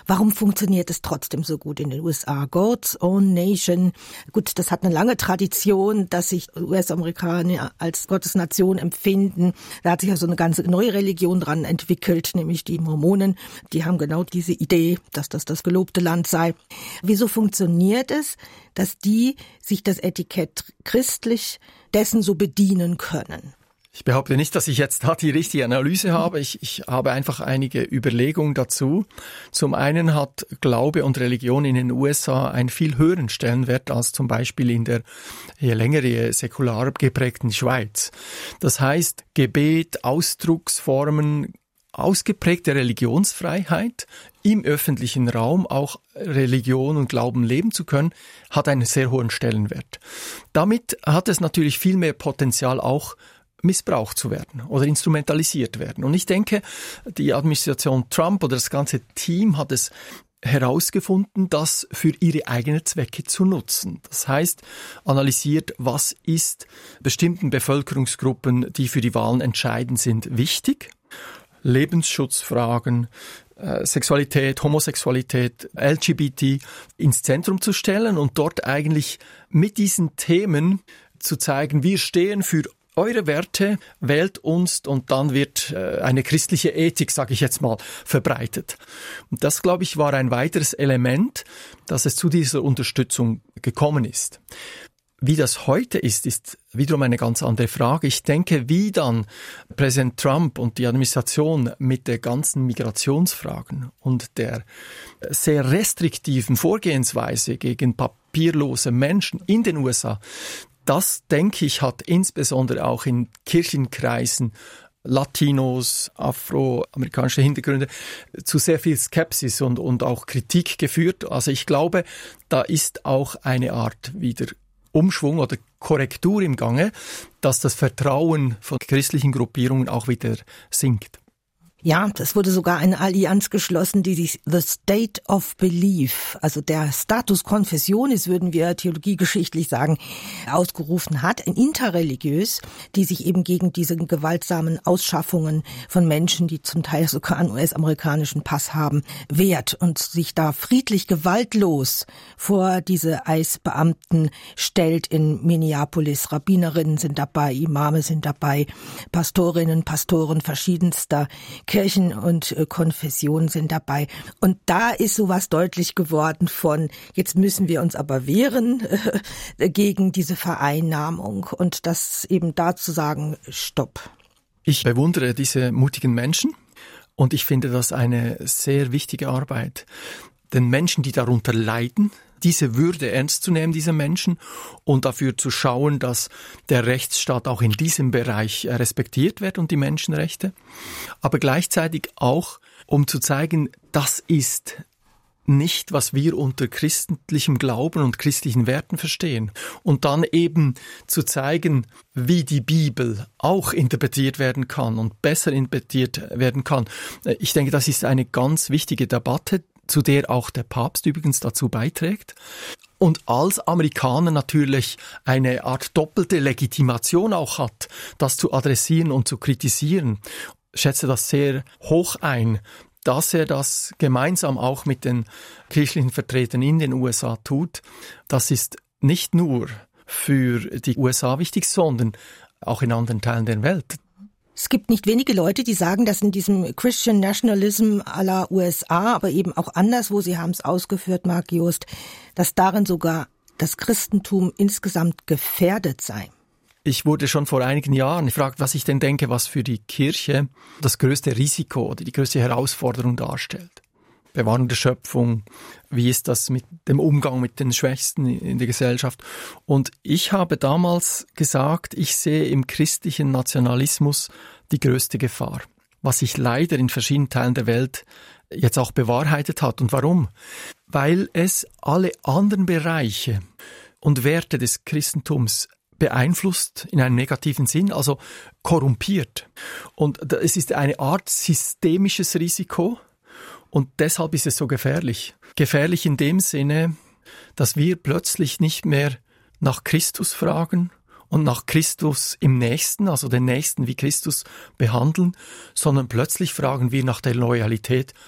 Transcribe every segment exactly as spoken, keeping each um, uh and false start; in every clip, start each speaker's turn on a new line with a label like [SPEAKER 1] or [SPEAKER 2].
[SPEAKER 1] Warum funktioniert es trotzdem so gut in den U S A? God's Own Nation. Gut, das hat eine lange Tradition, dass sich U S-Amerikaner als Gottesnation empfinden. Da hat sich ja so eine ganze neue Religion dran entwickelt, nämlich die Mormonen. Die haben genau diese Idee, dass das das gelobte Land sei. Wieso funktioniert es, dass die sich das Etikett christlich dessen so bedienen können?
[SPEAKER 2] Ich behaupte nicht, dass ich jetzt da die richtige Analyse habe. Ich, ich habe einfach einige Überlegungen dazu. Zum einen hat Glaube und Religion in den U S A einen viel höheren Stellenwert als zum Beispiel in der je länger, je säkular geprägten Schweiz. Das heißt, Gebet, Ausdrucksformen, ausgeprägte Religionsfreiheit, im öffentlichen Raum auch Religion und Glauben leben zu können, hat einen sehr hohen Stellenwert. Damit hat es natürlich viel mehr Potenzial auch missbraucht zu werden oder instrumentalisiert werden. Und ich denke, die Administration Trump oder das ganze Team hat es herausgefunden, das für ihre eigenen Zwecke zu nutzen. Das heißt, analysiert, was ist bestimmten Bevölkerungsgruppen, die für die Wahlen entscheidend sind, wichtig. Lebensschutzfragen, äh, Sexualität, Homosexualität, L G B T ins Zentrum zu stellen und dort eigentlich mit diesen Themen zu zeigen, wir stehen für eure Werte, wählt uns, und dann wird äh, eine christliche Ethik, sage ich jetzt mal, verbreitet. Und das, glaube ich, war ein weiteres Element, dass es zu dieser Unterstützung gekommen ist. Wie das heute ist, ist wiederum eine ganz andere Frage. Ich denke, wie dann Präsident Trump und die Administration mit der ganzen Migrationsfragen und der sehr restriktiven Vorgehensweise gegen papierlose Menschen in den U S A, das, denke ich, hat insbesondere auch in Kirchenkreisen Latinos, afroamerikanische Hintergründe zu sehr viel Skepsis und, und auch Kritik geführt. Also ich glaube, da ist auch eine Art wieder Umschwung oder Korrektur im Gange, dass das Vertrauen von christlichen Gruppierungen auch wieder sinkt.
[SPEAKER 1] Ja, es wurde sogar eine Allianz geschlossen, die sich The State of Belief, also der Status Confessionis, würden wir theologiegeschichtlich sagen, ausgerufen hat, ein interreligiös, die sich eben gegen diese gewaltsamen Ausschaffungen von Menschen, die zum Teil sogar einen U S-amerikanischen Pass haben, wehrt und sich da friedlich gewaltlos vor diese I C E-Beamten stellt in Minneapolis. Rabbinerinnen sind dabei, Imame sind dabei, Pastorinnen, Pastoren verschiedenster Kirchen und äh, Konfessionen sind dabei. Und da ist sowas deutlich geworden von, jetzt müssen wir uns aber wehren äh, gegen diese Vereinnahmung und das eben da zu sagen, stopp.
[SPEAKER 2] Ich bewundere diese mutigen Menschen und ich finde das eine sehr wichtige Arbeit. Den Menschen, die darunter leiden, diese Würde ernst zu nehmen, diese Menschen, und dafür zu schauen, dass der Rechtsstaat auch in diesem Bereich respektiert wird und die Menschenrechte. Aber gleichzeitig auch, um zu zeigen, das ist nicht, was wir unter christlichem Glauben und christlichen Werten verstehen. Und dann eben zu zeigen, wie die Bibel auch interpretiert werden kann und besser interpretiert werden kann. Ich denke, das ist eine ganz wichtige Debatte, zu der auch der Papst übrigens dazu beiträgt. Und als Amerikaner natürlich eine Art doppelte Legitimation auch hat, das zu adressieren und zu kritisieren. Ich schätze das sehr hoch ein, dass er das gemeinsam auch mit den kirchlichen Vertretern in den U S A tut. Das ist nicht nur für die U S A wichtig, sondern auch in anderen Teilen der Welt.
[SPEAKER 1] Es gibt nicht wenige Leute, die sagen, dass in diesem Christian Nationalism à la U S A, aber eben auch anderswo, Sie haben es ausgeführt, Marc Jost, dass darin sogar das Christentum insgesamt gefährdet sei.
[SPEAKER 2] Ich wurde schon vor einigen Jahren gefragt, was ich denn denke, was für die Kirche das größte Risiko oder die größte Herausforderung darstellt. Bewahrung der Schöpfung, wie ist das mit dem Umgang mit den Schwächsten in der Gesellschaft? Und ich habe damals gesagt, ich sehe im christlichen Nationalismus die größte Gefahr, was sich leider in verschiedenen Teilen der Welt jetzt auch bewahrheitet hat. Und warum? Weil es alle anderen Bereiche und Werte des Christentums beeinflusst in einem negativen Sinn, also korrumpiert. Und es ist eine Art systemisches Risiko. Und deshalb ist es so gefährlich. Gefährlich in dem Sinne, dass wir plötzlich nicht mehr nach Christus fragen und nach Christus im Nächsten, also den Nächsten wie Christus behandeln, sondern plötzlich fragen wir nach der Loyalität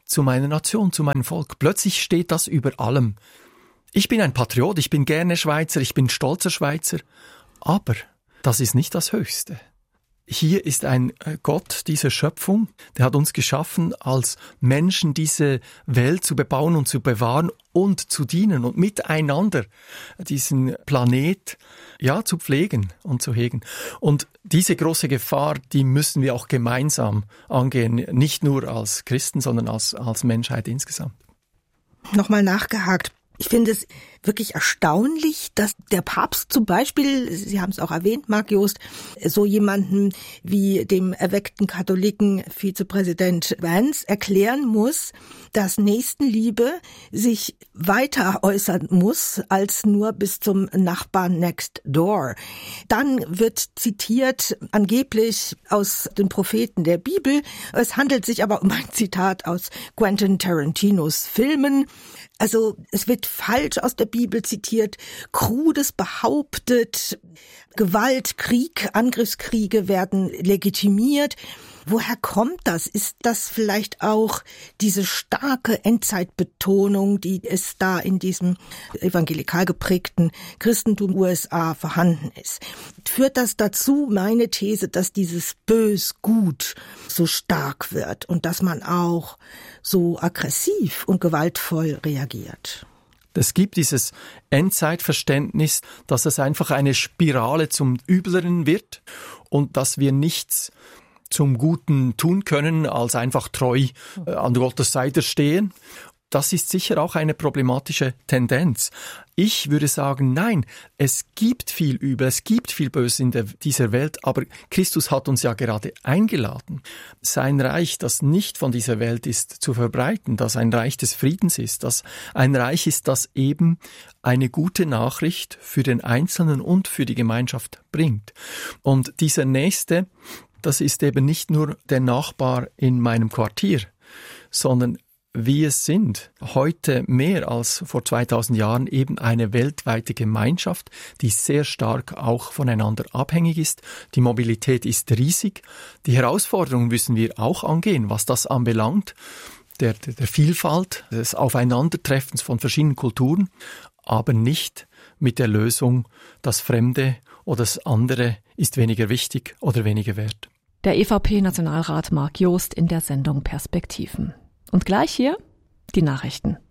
[SPEAKER 2] zu meiner Nation, zu meinem Volk. Plötzlich steht das über allem. Ich bin ein Patriot, ich bin gerne Schweizer, ich bin stolzer Schweizer, aber das ist nicht das Höchste. Hier ist ein Gott dieser Schöpfung, der hat uns geschaffen, als Menschen diese Welt zu bebauen und zu bewahren und zu dienen und miteinander diesen Planet, ja, zu pflegen und zu hegen. Und diese große Gefahr, die müssen wir auch gemeinsam angehen, nicht nur als Christen, sondern als, als Menschheit insgesamt.
[SPEAKER 1] Nochmal nachgehakt. Ich finde es wirklich erstaunlich, dass der Papst zum Beispiel, Sie haben es auch erwähnt, Marc Jost, so jemanden wie dem erweckten Katholiken Vizepräsident Vance erklären muss, dass Nächstenliebe sich weiter äußern muss als nur bis zum Nachbarn next door. Dann wird zitiert angeblich aus den Propheten der Bibel. Es handelt sich aber um ein Zitat aus Quentin Tarantinos Filmen. Also es wird falsch aus der Bibel zitiert, Krudes behauptet, Gewalt, Krieg, Angriffskriege werden legitimiert. Woher kommt das? Ist das vielleicht auch diese starke Endzeitbetonung, die es da in diesem evangelikal geprägten Christentum U S A vorhanden ist? Führt das dazu, meine These, dass dieses Bös-Gut so stark wird und dass man auch so aggressiv und gewaltvoll reagiert?
[SPEAKER 2] Es gibt dieses Endzeitverständnis, dass es einfach eine Spirale zum Übleren wird und dass wir nichts zum Guten tun können, als einfach treu äh, an Gottes Seite stehen. Das ist sicher auch eine problematische Tendenz. Ich würde sagen, nein, es gibt viel Übel, es gibt viel Böses in der, dieser Welt, aber Christus hat uns ja gerade eingeladen, sein Reich, das nicht von dieser Welt ist, zu verbreiten, das ein Reich des Friedens ist, das ein Reich ist, das eben eine gute Nachricht für den Einzelnen und für die Gemeinschaft bringt. Und dieser Nächste, das ist eben nicht nur der Nachbar in meinem Quartier, sondern wir sind heute mehr als vor zweitausend Jahren eben eine weltweite Gemeinschaft, die sehr stark auch voneinander abhängig ist. Die Mobilität ist riesig. Die Herausforderungen müssen wir auch angehen, was das anbelangt, der, der, der Vielfalt, des Aufeinandertreffens von verschiedenen Kulturen, aber nicht mit der Lösung, das Fremde oder das andere ist weniger wichtig oder weniger wert.
[SPEAKER 3] Der E V P-Nationalrat Marc Jost in der Sendung Perspektiven. Und gleich hier die Nachrichten.